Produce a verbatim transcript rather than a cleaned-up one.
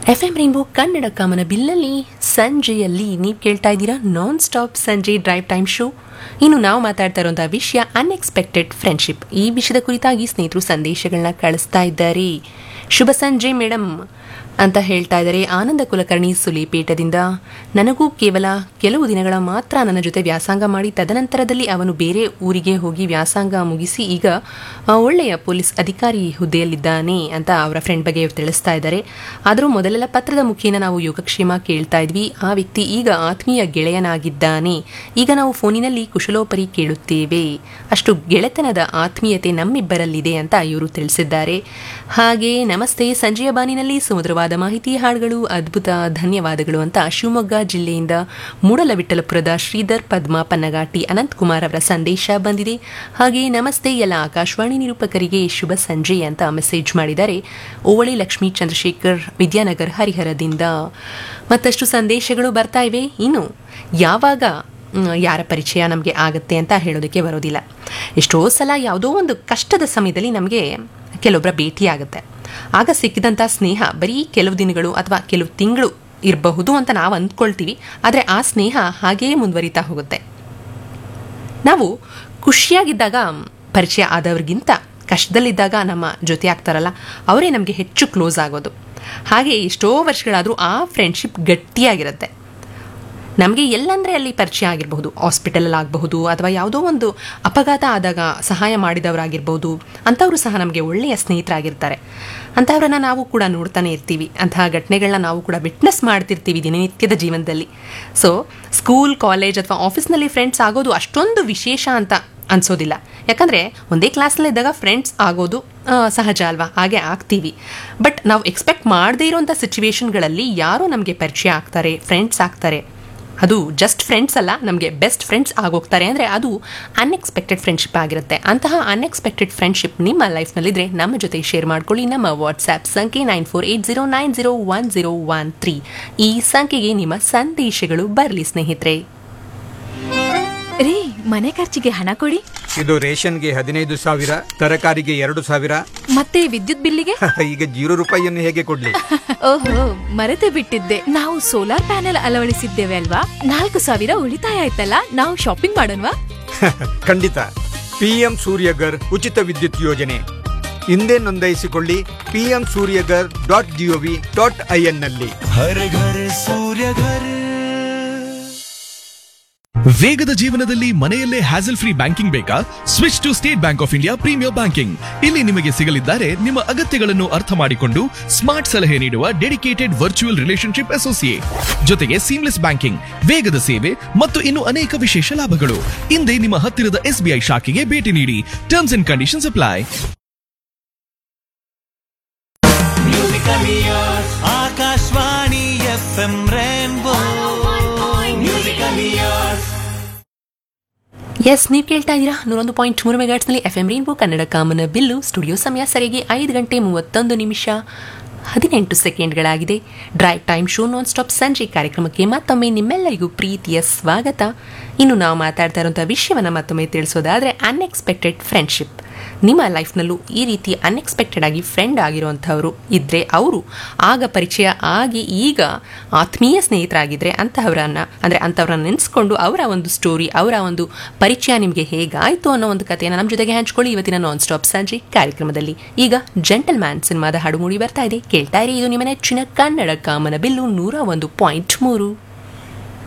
F M rainbow Kannada ಕಾಮನ ಬಿಲ್ಲಲ್ಲಿ ಸಂಜೆಯಲ್ಲಿ ನೀವು ಕೇಳ್ತಾ ಇದ್ದೀರಾ ನಾನ್ ಸ್ಟಾಪ್ ಸಂಜೆ ಡ್ರೈವ್ ಟೈಮ್ ಶೋ. ಇನ್ನು ನಾವು ಮಾತಾಡ್ತಾ ಇರುವಂಥ ವಿಷಯ ಅನ್ಎಕ್ಸ್ಪೆಕ್ಟೆಡ್ ಫ್ರೆಂಡ್ಶಿಪ್. ಈ ವಿಷಯದ ಕುರಿತಾಗಿ ಸ್ನೇಹಿತರು ಸಂದೇಶಗಳನ್ನ ಕಳಿಸ್ತಾ ಇದ್ದಾರೆ. ಶುಭ ಸಂಜೆ ಮೇಡಮ್ ಅಂತ ಹೇಳ್ತಾ ಇದ್ದಾರೆ ಆನಂದ ಕುಲಕರ್ಣಿ ಸುಲಿಪೇಟದಿಂದ. ನನಗೂ ಕೇವಲ ಕೆಲವು ದಿನಗಳ ಮಾತ್ರ ನನ್ನ ಜೊತೆ ವ್ಯಾಸಂಗ ಮಾಡಿ ತದನಂತರದಲ್ಲಿ ಅವನು ಬೇರೆ ಊರಿಗೆ ಹೋಗಿ ವ್ಯಾಸಂಗ ಮುಗಿಸಿ ಈಗ ಒಳ್ಳೆಯ ಪೊಲೀಸ್ ಅಧಿಕಾರಿ ಹುದ್ದೆಯಲ್ಲಿದ್ದಾನೆ ಅಂತ ಅವರ ಫ್ರೆಂಡ್ ಬಗ್ಗೆ ತಿಳಿಸ್ತಾ ಇದ್ದಾರೆ. ಆದರೂ ಮೊದಲೆಲ್ಲ ಪತ್ರದ ಮುಖೇನ ನಾವು ಯೋಗಕ್ಷೇಮ ಕೇಳ್ತಾ ಇದ್ವಿ. ಆ ವ್ಯಕ್ತಿ ಈಗ ಆತ್ಮೀಯ ಗೆಳೆಯನಾಗಿದ್ದಾನೆ. ಈಗ ನಾವು ಫೋನಿನಲ್ಲಿ ಕುಶಲೋಪರಿ ಕೇಳುತ್ತೇವೆ. ಅಷ್ಟು ಗೆಳೆತನದ ಆತ್ಮೀಯತೆ ನಮ್ಮಿಬ್ಬರಲ್ಲಿದೆ ಅಂತ ಇವರು ತಿಳಿಸಿದ್ದಾರೆ. ಹಾಗೆ ನಮಸ್ತೆ, ಸಂಜೆಯ ಬಾನಿನಲ್ಲಿ ಸುಮಧುರವಾದ ಮಾಹಿತಿ ಹಾಡುಗಳು ಅದ್ಭುತ, ಧನ್ಯವಾದಗಳು ಅಂತ ಶಿವಮೊಗ್ಗ ಜಿಲ್ಲೆಯಿಂದ ಮೂಡಲವಿಠಲಪುರದ ಶ್ರೀಧರ್ ಪದ್ಮಾ ಪನ್ನಗಾಟಿ ಅನಂತ್ ಕುಮಾರ್ ಅವರ ಸಂದೇಶ ಬಂದಿದೆ. ಹಾಗೆ ನಮಸ್ತೆ ಎಲ್ಲ ಆಕಾಶವಾಣಿ ನಿರೂಪಕರಿಗೆ ಶುಭ ಸಂಜೆ ಅಂತ ಮೆಸೇಜ್ ಮಾಡಿದ್ದಾರೆ ಓವಳಿ ಲಕ್ಷ್ಮೀ ಚಂದ್ರಶೇಖರ್ ವಿದ್ಯಾನಗರ್ ಹರಿಹರದಿಂದ. ಮತ್ತಷ್ಟು ಸಂದೇಶಗಳು ಬರ್ತಾ ಇವೆ. ಇನ್ನು ಯಾವಾಗ ಯಾರ ಪರಿಚಯ ನಮಗೆ ಆಗುತ್ತೆ ಅಂತ ಹೇಳೋದಕ್ಕೆ ಬರೋದಿಲ್ಲ. ಎಷ್ಟೋ ಸಲ ಯಾವುದೋ ಒಂದು ಕಷ್ಟದ ಸಮಯದಲ್ಲಿ ನಮಗೆ ಕೆಲವೊಬ್ಬರ ಭೇಟಿ ಆಗುತ್ತೆ. ಆಗ ಸಿಕ್ಕಿದಂಥ ಸ್ನೇಹ ಬರೀ ಕೆಲವು ದಿನಗಳು ಅಥವಾ ಕೆಲವು ತಿಂಗಳು ಇರಬಹುದು ಅಂತ ನಾವು ಅಂದ್ಕೊಳ್ತೀವಿ. ಆದರೆ ಆ ಸ್ನೇಹ ಹಾಗೇ ಮುಂದುವರಿತಾ ಹೋಗುತ್ತೆ. ನಾವು ಖುಷಿಯಾಗಿದ್ದಾಗ ಪರಿಚಯ ಆದವ್ರಿಗಿಂತ ಕಷ್ಟದಲ್ಲಿದ್ದಾಗ ನಮ್ಮ ಜೊತೆ ಆಗ್ತಾರಲ್ಲ ಅವರೇ ನಮಗೆ ಹೆಚ್ಚು ಕ್ಲೋಸ್ ಆಗೋದು. ಹಾಗೆ ಎಷ್ಟೋ ವರ್ಷಗಳಾದರೂ ಆ ಫ್ರೆಂಡ್ಶಿಪ್ ಗಟ್ಟಿಯಾಗಿರುತ್ತೆ. ನಮಗೆ ಎಲ್ಲಂದರೆ ಅಲ್ಲಿ ಪರಿಚಯ ಆಗಿರಬಹುದು, ಹಾಸ್ಪಿಟಲಲ್ಲಿ ಆಗಬಹುದು ಅಥವಾ ಯಾವುದೋ ಒಂದು ಅಪಘಾತ ಆದಾಗ ಸಹಾಯ ಮಾಡಿದವರಾಗಿರ್ಬೋದು. ಅಂಥವರು ಸಹ ನಮಗೆ ಒಳ್ಳೆಯ ಸ್ನೇಹಿತರಾಗಿರ್ತಾರೆ. ಅಂಥವ್ರನ್ನ ನಾವು ಕೂಡ ನೋಡ್ತಾನೆ ಇರ್ತೀವಿ. ಅಂತಹ ಘಟನೆಗಳನ್ನ ನಾವು ಕೂಡ ವಿಟ್ನೆಸ್ ಮಾಡ್ತಿರ್ತೀವಿ ದಿನನಿತ್ಯದ ಜೀವನದಲ್ಲಿ. ಸೊ ಸ್ಕೂಲ್, ಕಾಲೇಜ್ ಅಥವಾ ಆಫೀಸ್ನಲ್ಲಿ ಫ್ರೆಂಡ್ಸ್ ಆಗೋದು ಅಷ್ಟೊಂದು ವಿಶೇಷ ಅಂತ ಅನಿಸೋದಿಲ್ಲ. ಯಾಕಂದರೆ ಒಂದೇ ಕ್ಲಾಸ್ನಲ್ಲಿದ್ದಾಗ ಫ್ರೆಂಡ್ಸ್ ಆಗೋದು ಸಹಜ ಅಲ್ವಾ, ಹಾಗೆ ಆಗ್ತೀವಿ. ಬಟ್ ನಾವು ಎಕ್ಸ್ಪೆಕ್ಟ್ ಮಾಡದೇ ಇರೋಂಥ ಸಿಚುವೇಶನ್ಗಳಲ್ಲಿ ಯಾರೋ ನಮಗೆ ಪರಿಚಯ ಆಗ್ತಾರೆ, ಫ್ರೆಂಡ್ಸ್ ಆಗ್ತಾರೆ. ಅದು ಜಸ್ಟ್ ಫ್ರೆಂಡ್ಸ್ ಅಲ್ಲ, ನಮಗೆ ಬೆಸ್ಟ್ ಫ್ರೆಂಡ್ಸ್ ಆಗೋಗ್ತಾರೆ. ಅಂದರೆ ಅದು ಅನ್ಎಕ್ಸ್ಪೆಕ್ಟೆಡ್ ಫ್ರೆಂಡ್ಶಿಪ್ ಆಗಿರುತ್ತೆ. ಅಂತಹ ಅನ್ಎಕ್ಸ್ಪೆಕ್ಟೆಡ್ ಫ್ರೆಂಡ್ಶಿಪ್ ನಿಮ್ಮ ಲೈಫ್ನಲ್ಲಿದ್ದರೆ ನಮ್ಮ ಜೊತೆ ಶೇರ್ ಮಾಡ್ಕೊಳ್ಳಿ. ನಮ್ಮ ವಾಟ್ಸ್ಆ್ಯಪ್ ಸಂಖ್ಯೆ nine four eight zero nine zero one zero one three. ಈ ಸಂಖ್ಯೆಗೆ ನಿಮ್ಮ ಸಂದೇಶಗಳು ಬರಲಿ ಸ್ನೇಹಿತರೆ. ರೀ, ಮನೆ ಖರ್ಚಿಗೆ ಹಣ ಕೊಡಿ. ಇದು ರೇಷನ್ಗೆ ಹದಿನೈದು ಸಾವಿರ, ತರಕಾರಿಗೆ ಎರಡು ಸಾವಿರ, ಮತ್ತೆ ವಿದ್ಯುತ್ ಬಿಲ್ಲಿಗೆ ಈಗ ಜೀರೋ ರೂಪಾಯಿಯನ್ನು ಹೇಗೆ ಕೊಡ್ಲಿ? ಓಹೋ, ಮರೆತೇ ಬಿಟ್ಟಿದ್ದೆ. ನಾವು ಸೋಲಾರ್ ಪ್ಯಾನೆಲ್ ಅಳವಡಿಸಿದ್ದೇವೆ ಅಲ್ವಾ, ನಾಲ್ಕು ಸಾವಿರ ಉಳಿತಾಯ ಆಯ್ತಲ್ಲ. ನಾವು ಶಾಪಿಂಗ್ ಮಾಡೋಣವಾ? ಖಂಡಿತ. ಪಿಎಂ ಸೂರ್ಯಗರ್ ಉಚಿತ ವಿದ್ಯುತ್ ಯೋಜನೆ ಹಿಂದೆ ನೋಂದಾಯಿಸಿಕೊಳ್ಳಿ. PM Surya Ghar dot gov dot IN ನಲ್ಲಿ. ಹರ ಘರ ಸೂರ್ಯಗರ್. ವೇಗದ ಜೀವನದಲ್ಲಿ ಮನೆಯಲ್ಲೇ ಹ್ಯಾಸಲ್ ಫ್ರೀ ಬ್ಯಾಂಕಿಂಗ್ ಬೇಕಾ? Switch to state bank of India premier banking. ಇಲ್ಲಿ ನಿಮಗೆ ಸಿಗಲಿದ್ದಾರೆ ನಿಮ್ಮ ಅಗತ್ಯಗಳನ್ನು ಅರ್ಥ ಮಾಡಿಕೊಂಡು ಸ್ಮಾರ್ಟ್ ಸಲಹೆ ನೀಡುವ ಡೆಡಿಕೇಟೆಡ್ ವರ್ಚುವಲ್ ರಿಲೇಶನ್ಶಿಪ್ ಅಸೋಸಿಯೇಟ್, ಜೊತೆಗೆ ಸೀಮ್ಲೆಸ್ ಬ್ಯಾಂಕಿಂಗ್, ವೇಗದ ಸೇವೆ ಮತ್ತು ಇನ್ನು ಅನೇಕ ವಿಶೇಷ ಲಾಭಗಳು. ಹಿಂದೆ ನಿಮ್ಮ ಹತ್ತಿರದ ಎಸ್ಬಿಐ ಶಾಖೆಗೆ ಭೇಟಿ ನೀಡಿ. Terms and conditions apply. Akashvani F M rainbow musical years. S, ನೀವು ಕೇಳ್ತಾ ಇದ್ದೀರಾ ನೂರೊಂದು ಪಾಯಿಂಟ್ ಮೂರು ಮೆಗಾಟ್ಸ್ನಲ್ಲಿ ಎಫ್ ಎಂ ರೈನ್ಬೋ ಕನ್ನಡ ಕಾಮನ ಬಿಲ್ಲು. ಸ್ಟುಡಿಯೋ ಸಮಯ ಸರಿಯಾಗಿ ಐದು ಗಂಟೆ ಮೂವತ್ತೊಂದು ನಿಮಿಷ ಹದಿನೆಂಟು ಸೆಕೆಂಡ್ಗಳಾಗಿದೆ. Drive time show non stop ಸಂಜೆ ಕಾರ್ಯಕ್ರಮಕ್ಕೆ ಮತ್ತೊಮ್ಮೆ ನಿಮ್ಮೆಲ್ಲರಿಗೂ ಪ್ರೀತಿಯ ಸ್ವಾಗತ. ಇನ್ನು ನಾವು ಮಾತಾಡ್ತಾ ಇರುವಂಥ ವಿಷಯವನ್ನು ಮತ್ತೊಮ್ಮೆ ತಿಳಿಸೋದಾದರೆ ಅನ್ಎಕ್ಸ್ಪೆಕ್ಟೆಡ್ ಫ್ರೆಂಡ್ಶಿಪ್. ನಿಮ್ಮ ಲೈಫ್ನಲ್ಲೂ ಈ ರೀತಿ ಅನ್ಎಕ್ಸ್ಪೆಕ್ಟೆಡ್ ಆಗಿ ಫ್ರೆಂಡ್ ಆಗಿರುವಂಥವ್ರು ಇದ್ದರೆ, ಅವರು ಆಗ ಪರಿಚಯ ಆಗಿ ಈಗ ಆತ್ಮೀಯ ಸ್ನೇಹಿತರಾಗಿದ್ದರೆ ಅಂಥವ್ರನ್ನ ಅಂದರೆ ಅಂಥವ್ರನ್ನ ನೆನೆಸ್ಕೊಂಡು ಅವರ ಒಂದು ಸ್ಟೋರಿ, ಅವರ ಒಂದು ಪರಿಚಯ ನಿಮಗೆ ಹೇಗಾಯಿತು ಅನ್ನೋ ಒಂದು ಕಥೆಯನ್ನು ನಮ್ಮ ಜೊತೆಗೆ ಹಂಚ್ಕೊಳ್ಳಿ ಇವತ್ತಿನ ನಾನ್ ಸ್ಟಾಪ್ ಸಂಜೆ ಕಾರ್ಯಕ್ರಮದಲ್ಲಿ. ಈಗ ಜೆಂಟಲ್ ಮ್ಯಾನ್ ಸಿನಿಮಾದ ಹಾಡು ಮೂಡಿ ಬರ್ತಾ ಇದೆ, ಕೇಳ್ತಾ ಇರಿ. ಇದು ನಿಮ್ಮ ನೆಚ್ಚಿನ ಕನ್ನಡ ಕಾಮನ ಬಿಲ್ಲು ನೂರ ಒಂದು ಪಾಯಿಂಟ್ ಮೂರು.